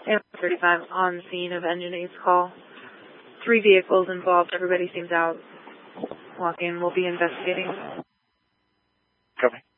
And 35 on scene of engine A's call. 3 vehicles involved. Everybody seems out. Walk in. We'll be investigating. Copy.